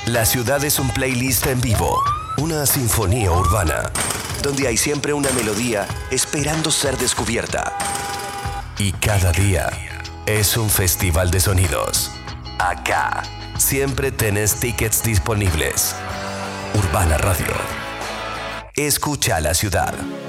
La ciudad es un playlist en vivo, una sinfonía urbana, donde hay siempre una melodía esperando ser descubierta. Y cada día es un festival de sonidos. Acá siempre tenés tickets disponibles. Urbana Radio. Escucha la ciudad.